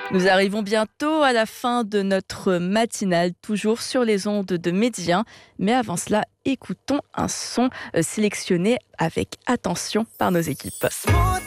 Nous arrivons bientôt à la fin de notre matinale, toujours sur les ondes de Midi 1. Mais avant cela, écoutons un son sélectionné avec attention par nos équipes.